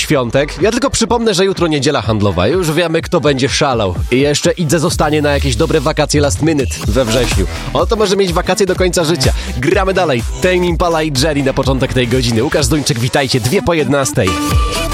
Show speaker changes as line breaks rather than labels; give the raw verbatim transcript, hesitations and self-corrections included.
świątek. Ja tylko przypomnę, że jutro niedziela handlowa. Już wiemy, kto będzie szalał. I jeszcze Idze zostanie na jakieś dobre wakacje last minute we wrześniu. On to może mieć wakacje do końca życia. Gramy dalej. Tame Impala i Jerry na początek tej godziny. Łukasz Zduńczyk, witajcie. Dwie po jednastej.